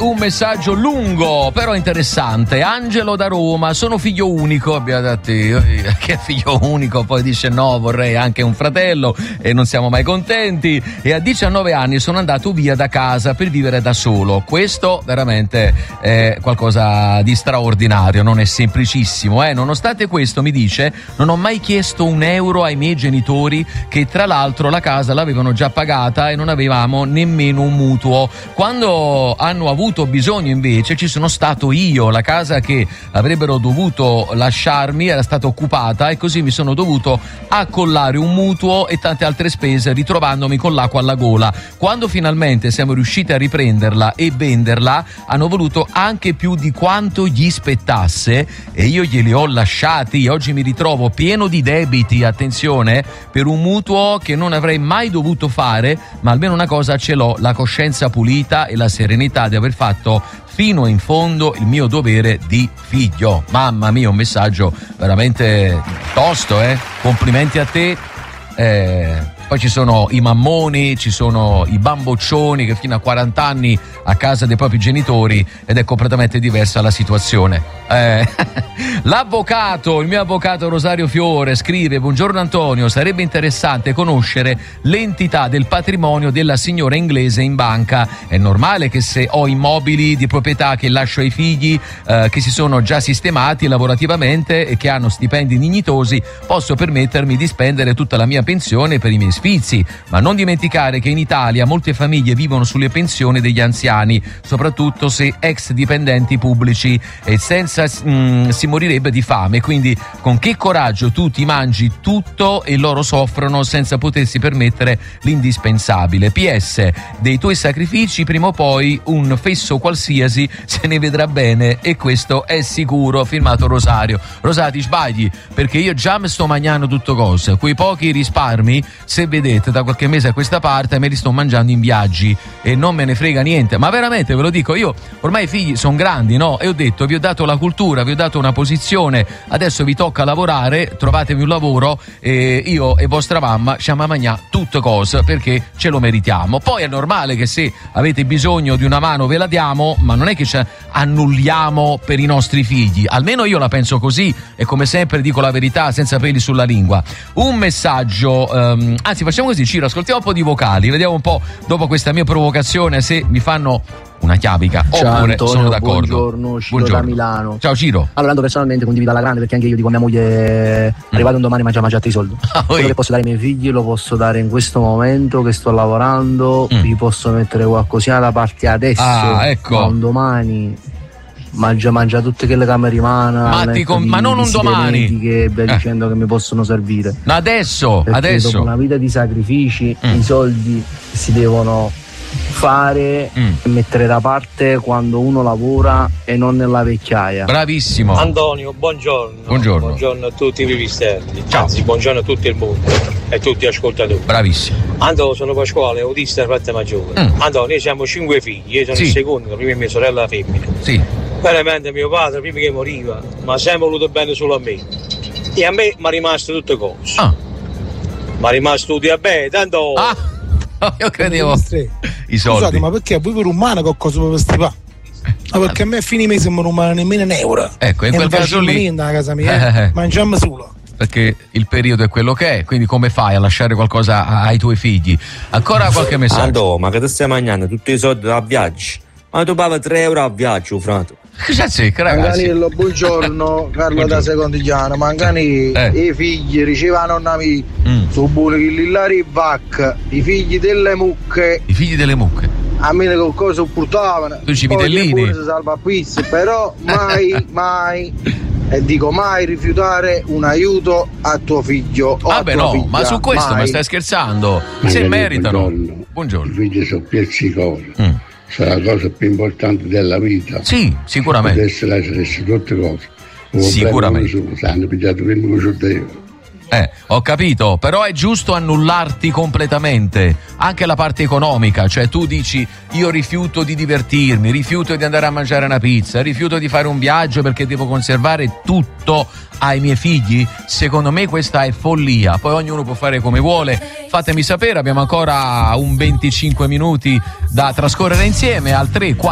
un messaggio lungo però interessante. Angelo da Roma, sono figlio unico, abbiamo detto che figlio unico, poi dice no, vorrei anche un fratello e non siamo mai contenti, e a 19 anni sono andato via da casa per vivere da solo. Questo veramente è qualcosa di straordinario, non è semplicissimo, Nonostante questo, mi dice, non ho mai chiesto un euro ai miei genitori, che tra l'altro la casa l'avevano già pagata e non avevamo nemmeno un mutuo. Quando hanno avuto bisogno invece ci sono stato io, la casa che avrebbero dovuto lasciarmi era stata occupata e così mi sono dovuto accollare un mutuo e tante altre spese, ritrovandomi con l'acqua alla gola. Quando finalmente siamo riusciti a riprenderla e venderla, hanno voluto anche più di quanto gli spettasse e io glieli ho lasciati. Oggi mi ritrovo pieno di debiti, attenzione, per un mutuo che non avrei mai dovuto fare, ma almeno una cosa ce l'ho, la coscienza pulita e la serenità di aver fatto fino in fondo il mio dovere di figlio. Mamma mia, un messaggio veramente tosto, complimenti a te. Poi ci sono i mammoni, ci sono i bamboccioni che fino a 40 anni a casa dei propri genitori, ed è completamente diversa la situazione. L'avvocato, il mio avvocato Rosario Fiore scrive: buongiorno Antonio, sarebbe interessante conoscere l'entità del patrimonio della signora inglese in banca. È normale che se ho immobili di proprietà che lascio ai figli che si sono già sistemati lavorativamente e che hanno stipendi dignitosi, posso permettermi di spendere tutta la mia pensione per i miei sfizi, ma non dimenticare che in Italia molte famiglie vivono sulle pensioni degli anziani, soprattutto se ex dipendenti pubblici, e senza si morirebbe di fame. Quindi con che coraggio tu ti mangi tutto e loro soffrono senza potersi permettere l'indispensabile. PS, dei tuoi sacrifici prima o poi un fesso qualsiasi se ne vedrà bene, e questo è sicuro. Firmato Rosario. Rosario, ti sbagli, perché io già mi sto mangiando tutto cose, quei pochi risparmi, se vedete, da qualche mese a questa parte me li sto mangiando in viaggi e non me ne frega niente, ma veramente ve lo dico. Io ormai i figli sono grandi, no? E ho detto, vi ho dato la cultura, vi ho dato una posizione, adesso vi tocca lavorare, trovatevi un lavoro e io e vostra mamma ci a mangiare tutte cose perché ce lo meritiamo. Poi è normale che se avete bisogno di una mano ve la diamo, ma non è che ci annulliamo per i nostri figli, almeno io la penso così, e come sempre dico la verità senza peli sulla lingua. Un messaggio, anzi facciamo così, Ciro, ascoltiamo un po' di vocali, vediamo un po' dopo questa mia provocazione se mi fanno una chiavica oppure Antonio, sono d'accordo. Buongiorno, Ciro da Milano. Ciao Ciro. Allora, io personalmente condivido alla grande, perché anche io dico a mia moglie arrivato un domani ma già mangiate i soldi. Quello che posso dare ai miei figli lo posso dare in questo momento che sto lavorando, vi posso mettere qualcosina da parte adesso, ecco. Ma un domani mangia tutte quelle che mi rimangono, ma non un domani che dicendo che mi possono servire. Ma adesso dopo una vita di sacrifici i soldi si devono fare e mettere da parte quando uno lavora e non nella vecchiaia. Bravissimo Antonio, buongiorno. Buongiorno a tutti i vivisterni. Ciao. Anzi, buongiorno a tutto il mondo e a tutti gli ascoltatori. Bravissimo. Antonio, sono Pasquale, autista da parte maggiore. Antonio, noi siamo 5 figli, io sono il secondo, prima mia sorella femmina. Sì. Veramente mio padre prima che moriva mi ha sempre voluto bene solo a me, e a me mi è rimasto tutte cose. Mi è rimasto diabete, tanto io credevo i soldi. Scusate, ma perché a voi per umano qualcosa per stipare? Ma perché a me a fine mese non mi nemmeno un euro. Ecco, in quel caso lì nella casa mia, mangiamo solo. Perché il periodo è quello che è, quindi come fai a lasciare qualcosa ai tuoi figli? Ancora qualche messaggio? Ma che ti stai mangiando tutti i soldi da viaggio? Ma tu paga 3 euro a viaggio, frate. Sì, ragazzi. Manganillo, buongiorno, Carlo da Secondigliano. Mangani, i figli ricevono una su Bulli Vac, i figli delle mucche. I figli delle mucche. A me che cosa portavano. Tu ci vitellini. Poi salva quiz, però mai e dico mai rifiutare un aiuto a tuo figlio o a tua figlia. Ma su questo mai. Ma stai scherzando? Se meritano. Buongiorno. I figli sono piaccicosi. Sarà la cosa più importante della vita. Sì, sicuramente. Deve essere tutte cose. Sicuramente. Hanno pigliato prima che ho capito, però è giusto annullarti completamente anche la parte economica, cioè tu dici io rifiuto di divertirmi, rifiuto di andare a mangiare una pizza, rifiuto di fare un viaggio perché devo conservare tutto ai miei figli. Secondo me questa è follia, poi ognuno può fare come vuole. Fatemi sapere, abbiamo ancora un 25 minuti da trascorrere insieme al 3